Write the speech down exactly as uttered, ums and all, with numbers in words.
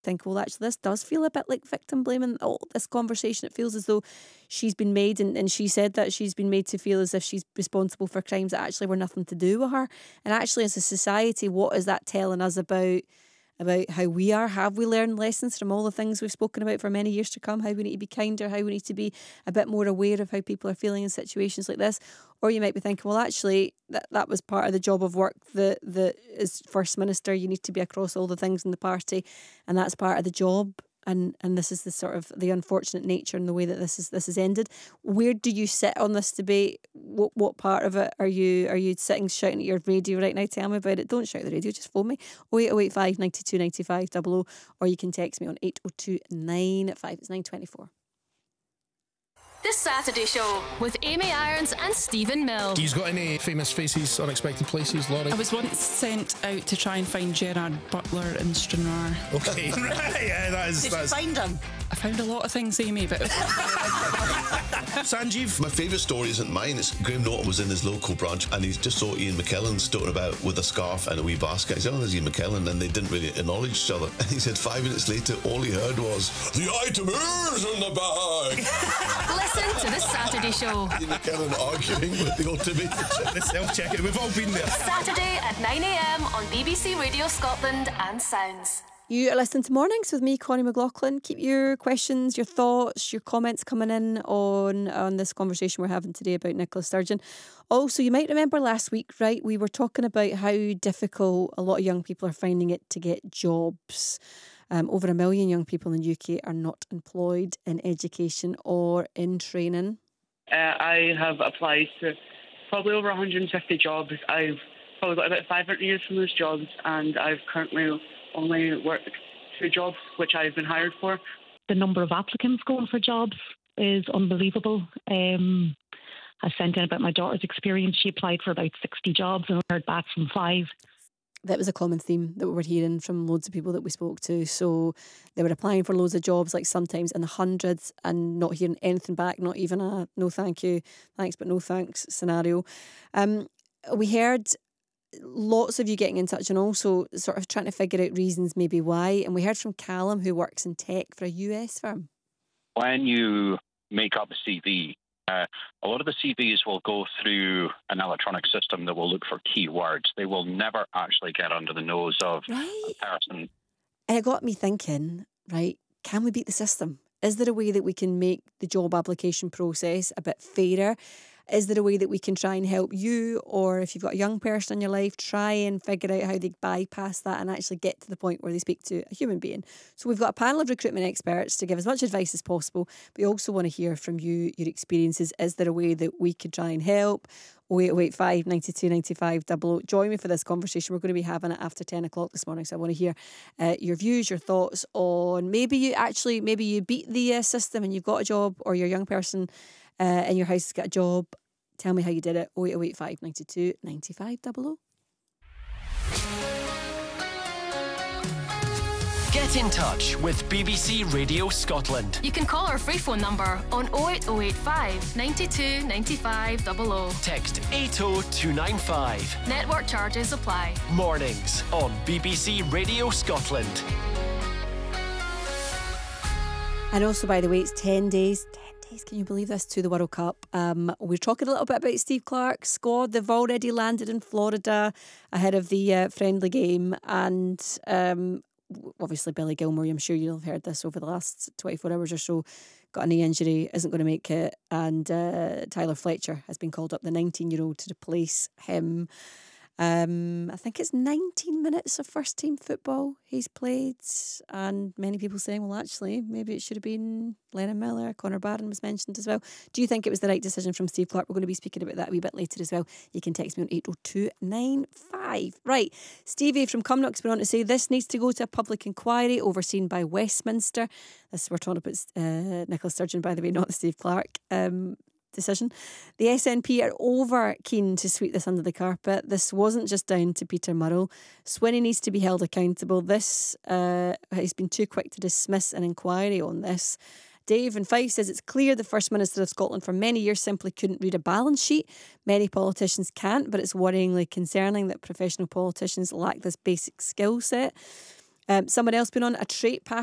think, well, actually, this does feel a bit like victim blaming. All this conversation, it feels as though she's been made, and, and she said that she's been made to feel as if she's responsible for crimes that actually were nothing to do with her. And actually, as a society, what is that telling us about about how we are? Have we learned lessons from all the things we've spoken about for many years to come? How we need to be kinder, how we need to be a bit more aware of how people are feeling in situations like this? Or you might be thinking, well, actually, that, that was part of the job of work that, that as First Minister, you need to be across all the things in the party, and that's part of the job. And and this is the sort of the unfortunate nature and the way that this is this is ended. Where do you sit on this debate? What what part of it are you are you sitting shouting at your radio right now? Tell me about it. Don't shout at the radio, just phone me. oh eight oh eight five, nine two, nine five double oh, or you can text me on eight oh two nine five. It's nine twenty-four. The Saturday Show with Amy Irons and Stephen Mill. Do you got any famous faces, unexpected places, Laurie? I was once sent out to try and find Gerard Butler in Stranraer. Okay, right, yeah, that is... Did that's... you find him? I found a lot of things, Amy, but... Sanjeev? My favourite story isn't mine. It's Graham Norton was in his local branch and he just saw Ian McKellen stoating about with a scarf and a wee basket. He said, oh, there's Ian McKellen, and they didn't really acknowledge each other. And he said five minutes later, all he heard was, the item is in the bag. Listen to The Saturday Show. Ian McKellen arguing with the automated The self-checking. We've all been there. Saturday at nine a.m. on B B C Radio Scotland and Sounds. You are listening to Mornings with me, Connie McLaughlin. Keep your questions, your thoughts, your comments coming in on, on this conversation we're having today about Nicola Sturgeon. Also, you might remember last week, right, we were talking about how difficult a lot of young people are finding it to get jobs. Um, over a million young people in the U K are not employed in education or in training. Uh, I have applied to probably over one hundred fifty jobs. I've probably got about five interviews from those jobs, and I've currently only worked two jobs which I've been hired for. The number of applicants going for jobs is unbelievable. Um, I sent in about my daughter's experience. She applied for about sixty jobs and heard back from five. That was a common theme that we were hearing from loads of people that we spoke to. So they were applying for loads of jobs, like sometimes in the hundreds, and not hearing anything back, not even a no thank you, thanks but no thanks scenario. Um, we heard lots of you getting in touch and also sort of trying to figure out reasons maybe why. And we heard from Callum, who works in tech for a U S firm. When you make up a C V, uh, a lot of the C Vs will go through an electronic system that will look for keywords. They will never actually get under the nose of right. a person. And it got me thinking, right, can we beat the system? Is there a way that we can make the job application process a bit fairer? Is there a way that we can try and help you, or if you've got a young person in your life, try and figure out how they bypass that and actually get to the point where they speak to a human being? So we've got a panel of recruitment experts to give as much advice as possible, but we also want to hear from you, your experiences. Is there a way that we could try and help? oh eight oh eight five, nine two, nine five double oh. Join me for this conversation. We're going to be having it after ten o'clock this morning, so I want to hear uh, your views, your thoughts on maybe you actually, maybe you beat the uh, system and you've got a job, or your young person uh, in your house has got a job. Tell me how you did it. oh eight oh eight five, nine two, nine five double oh. Get in touch with B B C Radio Scotland. You can call our free phone number on oh eight oh eight five, nine two, nine five double oh. Text eight oh two nine five. Network charges apply. Mornings on B B C Radio Scotland. And also, by the way, it's ten days. ten days, can you believe this, to the World Cup? Um, we're talking a little bit about Steve Clarke's squad. They've already landed in Florida ahead of the uh, friendly game. And um, obviously, Billy Gilmour, I'm sure you'll have heard this over the last twenty-four hours or so, got a knee injury, isn't going to make it. And uh, Tyler Fletcher has been called up, the nineteen-year-old, to replace him. Um, I think it's nineteen minutes of first team football he's played, and many people saying, well, actually, maybe it should have been Lennon Miller. Connor Barron was mentioned as well. Do you think it was the right decision from Steve Clarke? We're going to be speaking about that a wee bit later as well. You can text me on eight oh two nine five. Right, Stevie from Cumnock's been on to say this needs to go to a public inquiry overseen by Westminster. This, we're talking about uh, Nicola Sturgeon, by the way, not Steve Clarke. Um, decision. The S N P are over keen to sweep this under the carpet. This wasn't just down to Peter Murrell. Swinney needs to be held accountable. This uh, has been too quick to dismiss an inquiry on this. Dave in Fife says it's clear the First Minister of Scotland for many years simply couldn't read a balance sheet. Many politicians can't, but it's worryingly concerning that professional politicians lack this basic skill set. Um, someone else been on a trait passion.